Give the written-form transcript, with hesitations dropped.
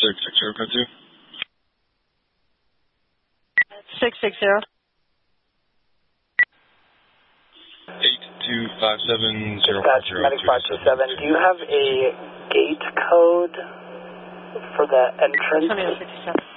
660 code 2. 660. 8257 Dispatch, Medic 527. Do you have a gate code for the entrance? 2067.